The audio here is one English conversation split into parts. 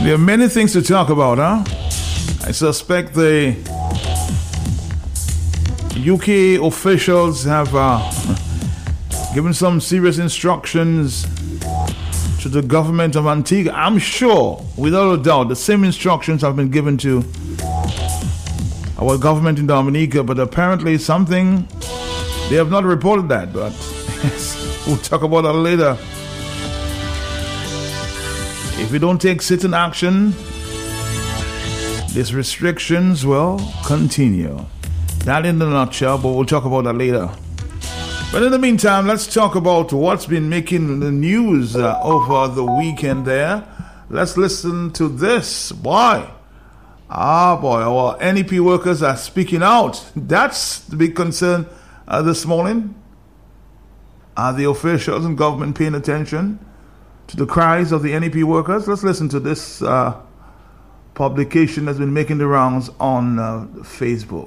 There are many things to talk about, huh? I suspect the UK officials have given some serious instructions to the government of Antigua. I'm sure, without a doubt, the same instructions have been given to our government in Dominica, but apparently something, they have not reported that, but we'll talk about that later. If we don't take certain action, these restrictions will continue. That in a nutshell, but we'll talk about that later. But in the meantime, let's talk about what's been making the news over the weekend there. Let's listen to this. Boy, our NEP workers are speaking out. That's the big concern this morning. Are the officials and government paying attention to the cries of the NEP workers? Let's listen to this publication that's been making the rounds on Facebook.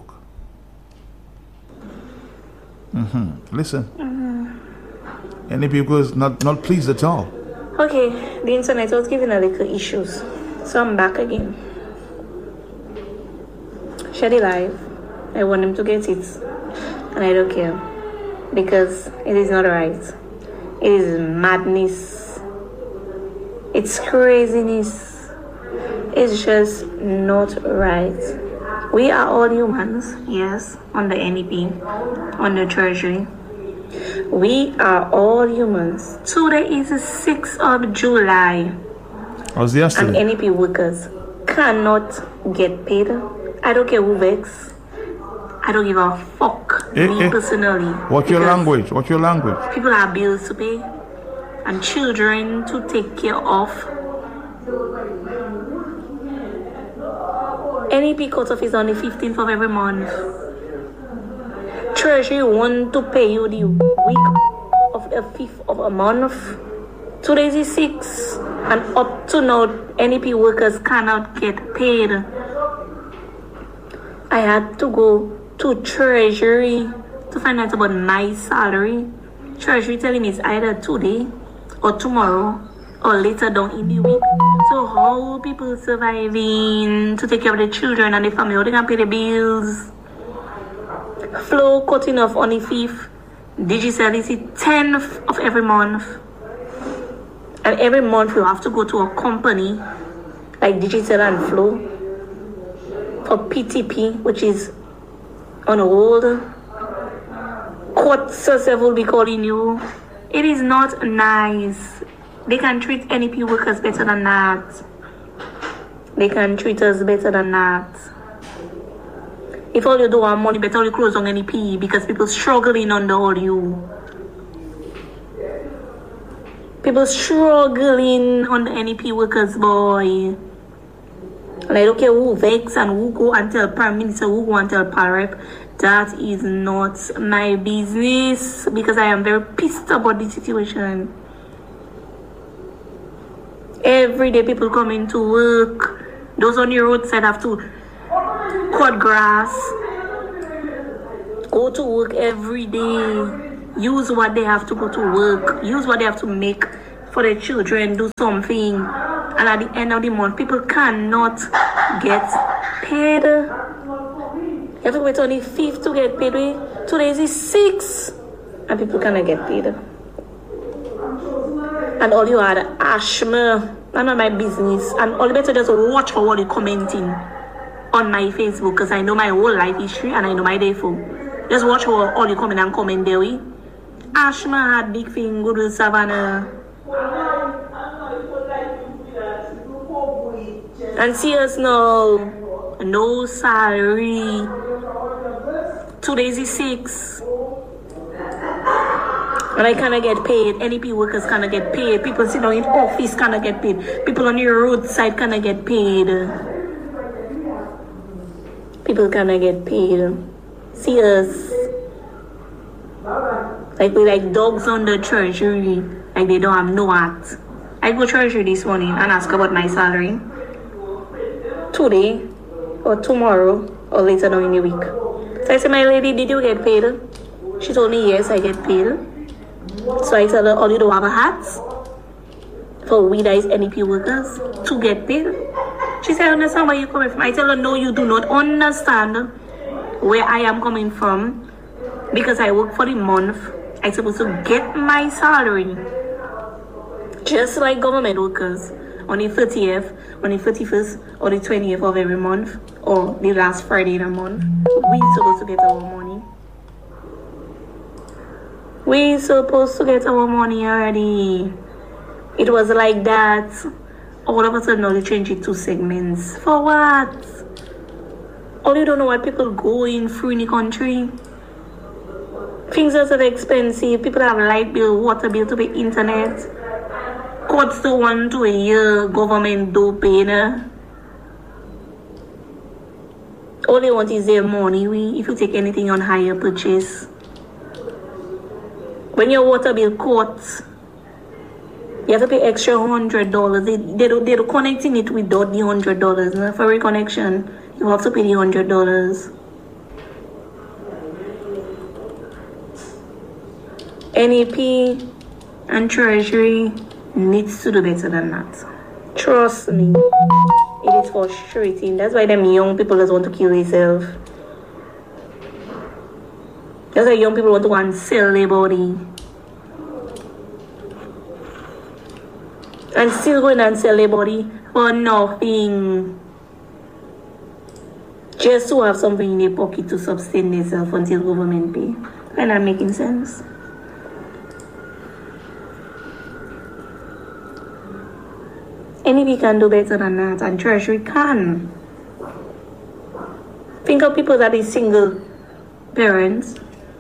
Listen. NEP workers not pleased at all. Okay, the internet was giving a little issues, so I'm back again. Shady Live, I want him to get it, and I don't care, because it is not right. It is madness. It's craziness. It's just not right. We are all humans, yes, on the NEP, on the Treasury. We are all humans. Today is the 6th of July. Was yesterday. And NEP workers cannot get paid. I don't care who begs. I don't give a fuck, me personally. What's your language? What's your language? People have bills to pay and children to take care of. NEP cut-off is on the 15th of every month. Treasury want to pay you the week of the 5th of a month. Today is the 6th, and up to now, NEP workers cannot get paid. I had to go to Treasury to find out about my salary. Treasury telling me it's either today or tomorrow or later down in the week. So how people surviving to take care of the children and the family? How they can pay the bills? Flow cutting off on the 5th. Digicel is the 10th of every month. And every month you have to go to a company like Digicel and Flow for PTP, which is on hold. Court yourself will be calling you. It is not nice. They can treat NEP workers better than that. They can treat us better than that. If all you do are money, better you close on NEP because people struggling under all you. People struggling on the NEP workers, boy. And I don't care who vex and who go and tell Prime Minister, who go and tell Parep. That is not my business because I am very pissed about the situation. Every day people coming to work. Those on the roadside have to cut grass. Go to work every day. Use what they have to go to work. Use what they have to make for their children. Do something. And at the end of the month, people cannot get paid. You have to wait on the 5th to get paid. Today is the 6th. And people cannot get paid. And all you had asthma. None of my business. And all you better just watch for what you're commenting on my Facebook. Because I know my whole life history and I know my day for. Just watch for all you comment and comment there. Ashma had big thing, good with Savannah. And see us now. No salary. Today is the 6th. And I cannot get paid. NEP workers cannot get paid. People sitting in office cannot get paid. People on the roadside cannot get paid. People cannot get paid. See us. Like we like dogs on the Treasury. Like they don't have no heart. I go Treasury this morning and ask about my salary. Today or tomorrow or later down in the week. So I said, my lady, did you get paid? She told me, yes, I get paid. So I tell her, all you do have a hat for we that is NEP workers to get paid. She said, I understand where you're coming from. I tell her, no, you do not understand where I am coming from, because I work for the month. I'm supposed to get my salary just like government workers on the 30th, on the 31st, or the 20th of every month, or the last Friday in a month. We're supposed to get our money. We're supposed to get our money already. It was like that. All of a sudden, now they change it to segments. For what? All you don't know what people going through in the country. Things are so expensive. People have light bill, water bill to pay, internet. Costs to 1 to a year. Government do pay. All they want is their money. If you take anything on hire purchase. When your water bill cuts, you have to pay extra $100. They're connecting it without the $100. No? For reconnection, you have to pay the $100. NEP and Treasury needs to do better than that. Trust me. It is frustrating. That's why them young people just want to kill themselves. That's why young people want to go and sell their body. And still going and sell their body for nothing. Just to have something in their pocket to sustain themselves until government pay. And that making sense. NEP can do better than that, and Treasury can. Think of people that is single parents.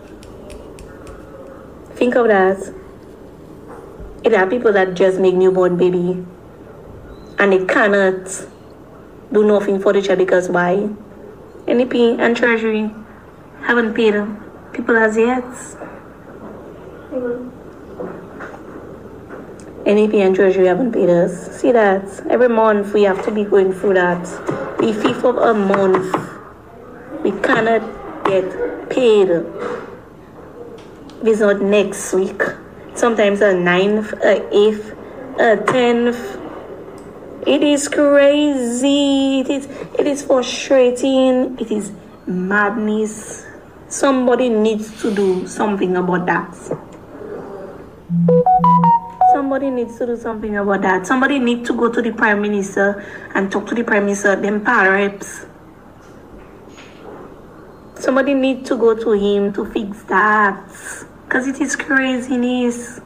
Think of that. There are people that just make newborn baby and they cannot do nothing for the child because why? NEP and Treasury haven't paid people as yet. NEP and Treasury haven't paid us. See that? Every month we have to be going through that. The 5th of a month, we cannot get paid. It's not next week. Sometimes a 9th, a 8th, a 10th. It is crazy. It is frustrating. It is madness. Somebody needs to do something about that. Somebody needs to do something about that. Somebody needs to go to the Prime Minister and talk to the Prime Minister, them reps. Somebody needs to go to him to fix that. Because it is craziness.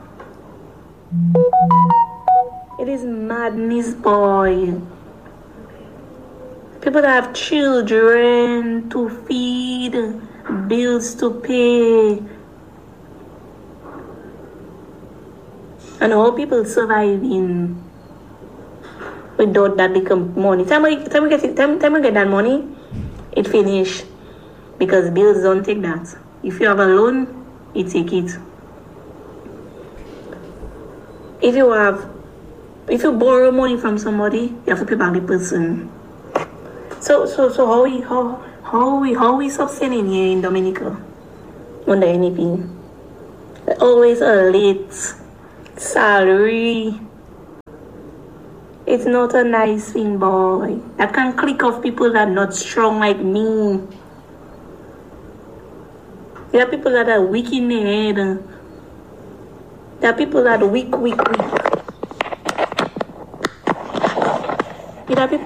It is madness, boy. People that have children to feed, bills to pay. And how people surviving without that become money. Time we get that money, it finish. Because bills don't take that. If you have a loan, you take it. If you borrow money from somebody, you have to pay back the person. So how we sustaining here in Dominica under NEP? Always a late salary. It's not a nice thing, boy. I can click off people that are not strong like me. There are people that are weak in the head. There are people that are weak. There are people